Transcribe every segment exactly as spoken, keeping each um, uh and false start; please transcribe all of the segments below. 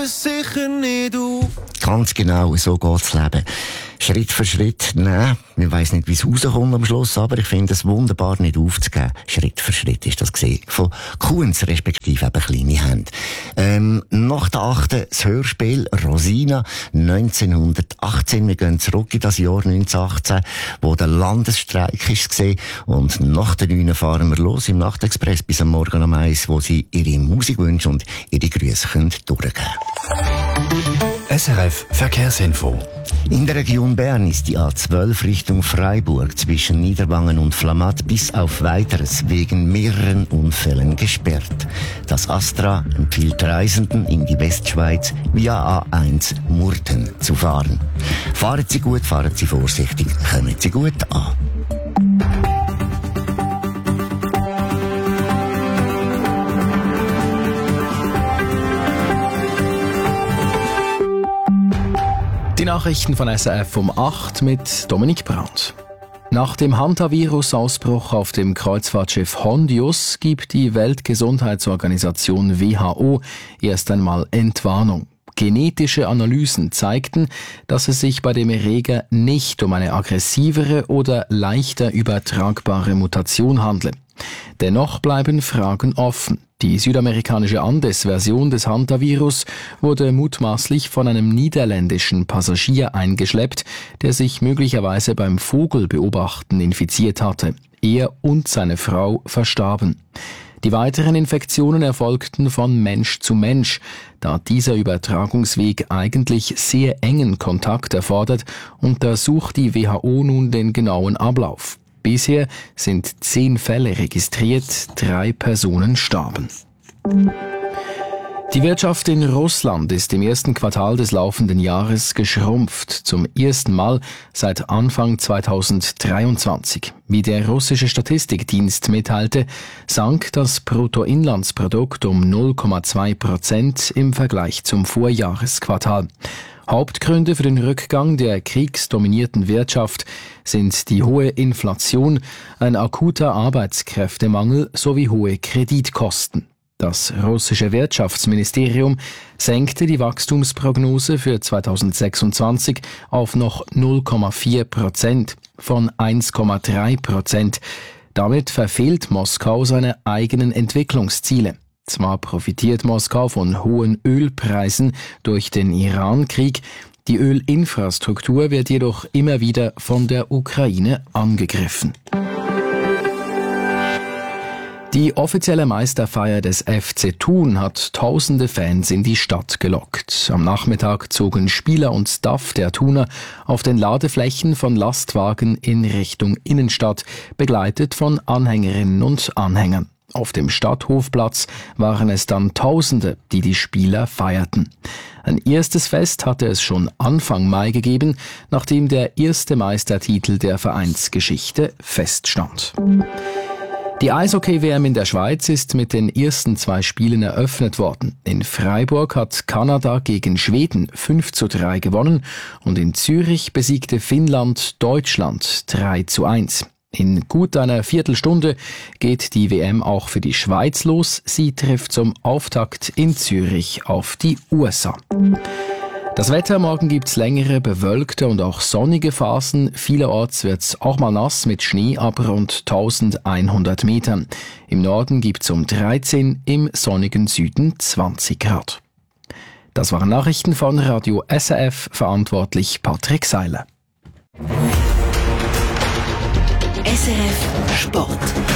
Sicher nicht auf. Ganz genau, so geht's Leben. Schritt für Schritt, nein, ich weiss nicht, wie es rauskommt am Schluss, aber ich finde es wunderbar, nicht aufzugeben. Schritt für Schritt ist das gesehen. Von Kunz, respektive eben kleine Hände. Ähm, nach der achten das Hörspiel Rosina neunzehnhundertachtzehn. Wir gehen zurück in das Jahr neunzehnhundertachtzehn, wo der Landesstreik ist gesehen. Und nach der neun fahren wir los im Nachtexpress bis am Morgen um eins, wo sie ihre Musikwünsche und ihre Grüße können durchgeben. S R F Verkehrsinfo. In der Region Bern ist die A zwölf Richtung Freiburg zwischen Niederwangen und Flamatt bis auf Weiteres wegen mehreren Unfällen gesperrt. Das Astra empfiehlt Reisenden in die Westschweiz via A eins Murten zu fahren. Fahren Sie gut, fahren Sie vorsichtig, kommen Sie gut an. Die Nachrichten von S R F um acht mit Dominik Brandt. Nach dem Hantavirus-Ausbruch auf dem Kreuzfahrtschiff Hondius gibt die Weltgesundheitsorganisation W H O erst einmal Entwarnung. Genetische Analysen zeigten, dass es sich bei dem Erreger nicht um eine aggressivere oder leichter übertragbare Mutation handle. Dennoch bleiben Fragen offen. Die südamerikanische Andes-Version des Hantavirus wurde mutmaßlich von einem niederländischen Passagier eingeschleppt, der sich möglicherweise beim Vogelbeobachten infiziert hatte. Er und seine Frau verstarben. Die weiteren Infektionen erfolgten von Mensch zu Mensch, da dieser Übertragungsweg eigentlich sehr engen Kontakt erfordert, untersucht die W H O nun den genauen Ablauf. Bisher sind zehn Fälle registriert, drei Personen starben. Die Wirtschaft in Russland ist im ersten Quartal des laufenden Jahres geschrumpft, zum ersten Mal seit Anfang zweitausenddreiundzwanzig. Wie der russische Statistikdienst mitteilte, sank das Bruttoinlandsprodukt um null Komma zwei Prozent im Vergleich zum Vorjahresquartal. Hauptgründe für den Rückgang der kriegsdominierten Wirtschaft sind die hohe Inflation, ein akuter Arbeitskräftemangel sowie hohe Kreditkosten. Das russische Wirtschaftsministerium senkte die Wachstumsprognose für zweitausendsechsundzwanzig auf noch null Komma vier Prozent von eins Komma drei Prozent. Damit verfehlt Moskau seine eigenen Entwicklungsziele. Zwar profitiert Moskau von hohen Ölpreisen durch den Iran-Krieg, die Ölinfrastruktur wird jedoch immer wieder von der Ukraine angegriffen. Die offizielle Meisterfeier des F C Thun hat tausende Fans in die Stadt gelockt. Am Nachmittag zogen Spieler und Staff der Thuner auf den Ladeflächen von Lastwagen in Richtung Innenstadt, begleitet von Anhängerinnen und Anhängern. Auf dem Stadthofplatz waren es dann Tausende, die die Spieler feierten. Ein erstes Fest hatte es schon Anfang Mai gegeben, nachdem der erste Meistertitel der Vereinsgeschichte feststand. Die Eishockey-W M in der Schweiz ist mit den ersten zwei Spielen eröffnet worden. In Freiburg hat Kanada gegen Schweden fünf zu drei gewonnen und in Zürich besiegte Finnland Deutschland drei zu eins. In gut einer Viertelstunde geht die W M auch für die Schweiz los. Sie trifft zum Auftakt in Zürich auf die U S A. Das Wetter, morgen gibt's längere, bewölkte und auch sonnige Phasen. Vielerorts wird's auch mal nass mit Schnee ab rund eintausendeinhundert Metern. Im Norden gibt's um dreizehn, im sonnigen Süden zwanzig Grad. Das waren Nachrichten von Radio S R F, verantwortlich Patrick Seiler. S R F Sport.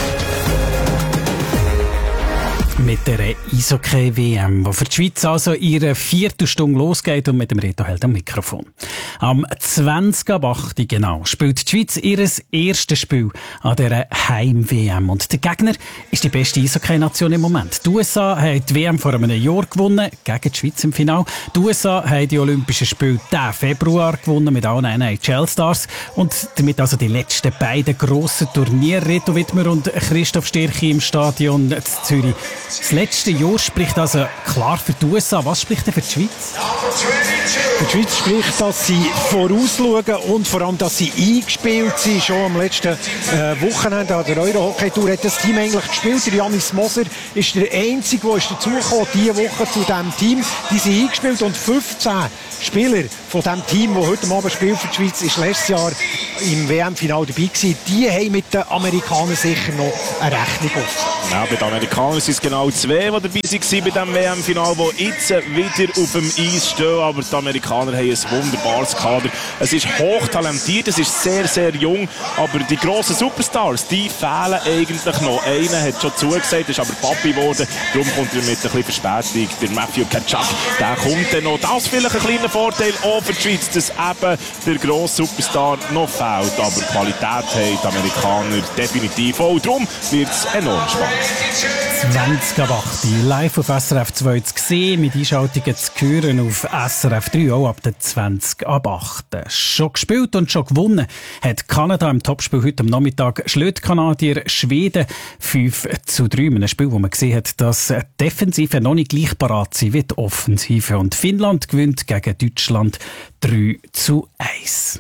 Mit der Eishockey-W M, die für die Schweiz also ihre vierte Stunde losgeht und mit dem Reto Held am Mikrofon. Am zwanzig ab acht genau spielt die Schweiz ihr erstes Spiel an dieser Heim-W M. Und der Gegner ist die beste Eishockey-Nation im Moment. Die U S A haben die W M vor einem Jahr gewonnen, gegen die Schweiz im Finale. Die U S A haben die Olympischen Spiele diesen Februar gewonnen mit allen N H L-Stars. Und damit also die letzten beiden grossen Turniere. Reto Wittmer und Christoph Stirchi im Stadion in Zürich. Das letzte Jahr spricht also klar für die U S A. Was spricht denn für die Schweiz? Für die Schweiz spricht, dass sie vorausschauen und vor allem, dass sie eingespielt sind. Schon am letzten äh, Wochenende an der Euro-Hockey-Tour hat das Team eigentlich gespielt. Der Janis Moser ist der Einzige, der dazugekommen diese Woche zu diesem Team. Die sind eingespielt und fünfzehn Spieler von dem Team, das heute Abend spielt für die Schweiz, ist letztes Jahr im W M-Final dabei gewesen. Die haben mit den Amerikanern sicher noch eine Rechnung offen. Ja, bei den Amerikanern sind es genau zwei, die dabei waren bei diesem W M-Final, die jetzt wieder auf dem Eis stehen. Aber die Amerikaner haben ein wunderbares Kader. Es ist hochtalentiert, es ist sehr, sehr jung. Aber die grossen Superstars, die fehlen eigentlich noch. Einer hat schon zugesagt, ist aber Papi geworden. Darum kommt er mit ein bisschen Verspätung. Der Matthew Tkachuk, der kommt dann noch. Das ist vielleicht ein kleiner Vorteil auch für die Schweiz, dass eben der grosse Superstar noch fehlt. Aber Qualität haben die Amerikaner definitiv auch. Darum wird es enorm spannend. zwanzig ab acht live auf S R F zwei zu sehen, mit Einschaltungen zu hören auf S R F drei, auch ab der zwanzig ab acht. Schon gespielt und schon gewonnen hat Kanada im Topspiel heute am Nachmittag. Schlägt Kanadier Schweden fünf zu drei. In einem Spiel, wo man gesehen hat, dass die Defensive noch nicht gleich parat sind wie die Offensive. Und Finnland gewinnt gegen Deutschland drei zu eins.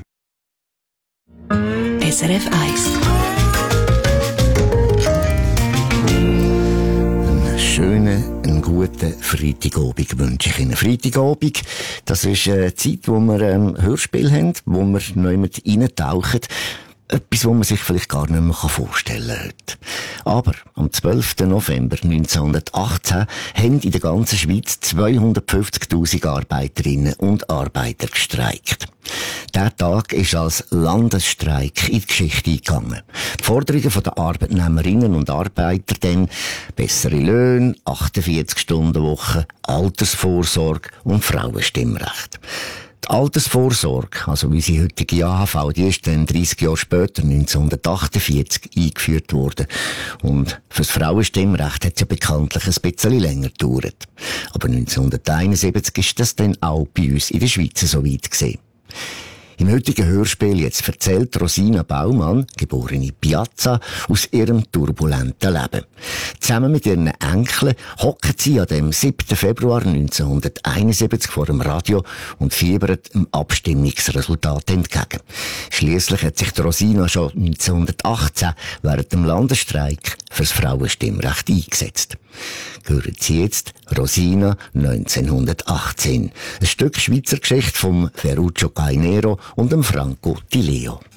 S R F eins. Schönen, einen guten Freitagabend wünsche ich Ihnen. Freitagabend, das ist eine Zeit, wo wir ähm, Hörspiel haben, wo wir neu mit reintauchen. Etwas, was man sich vielleicht gar nicht mehr vorstellen kann heute. Aber am zwölften November neunzehnhundertachtzehn haben in der ganzen Schweiz zweihundertfünfzigtausend Arbeiterinnen und Arbeiter gestreikt. Der Tag ist als Landesstreik in die Geschichte eingegangen. Die Forderungen der Arbeitnehmerinnen und Arbeiter dann bessere Löhne, achtundvierzig Stunden Woche, Altersvorsorge und Frauenstimmrecht. Die Altersvorsorge, also wie sie heutige A H V, die ist dann dreissig Jahre später, neunzehnhundertachtundvierzig, eingeführt worden. Und fürs Frauenstimmrecht hat es ja bekanntlich ein bisschen länger gedauert. Aber neunzehnhunderteinundsiebzig ist das dann auch bei uns in der Schweiz so weit gewesen. Im heutigen Hörspiel jetzt erzählt Rosina Baumann, geborene Piazza, aus ihrem turbulenten Leben. Zusammen mit ihren Enkeln hocken sie an dem siebten Februar neunzehnhunderteinundsiebzig vor dem Radio und fiebern dem Abstimmungsresultat entgegen. Schliesslich hat sich Rosina schon neunzehnhundertachtzehn während dem Landesstreik fürs Frauenstimmrecht eingesetzt. Hören Sie jetzt Rosina neunzehnhundertachtzehn. Ein Stück Schweizer Geschichte von Ferruccio Cainero und dem Franco Di Leo.